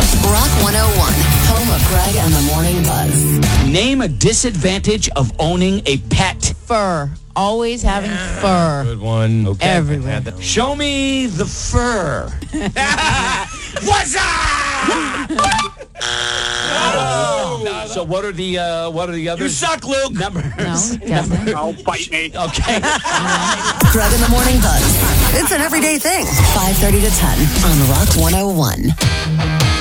Rock 101, home of Greg and the Morning Buzz. Name a disadvantage of owning a pet. Fur. Always having fur. Good one. Okay. Everywhere. Show me the fur. What's up? So what are the others? You suck, Luke. Numbers. No, doesn't. Oh, bite me. Okay. Greg and the Morning Buzz. It's an everyday thing. 5:30 to 10 on Rock 101.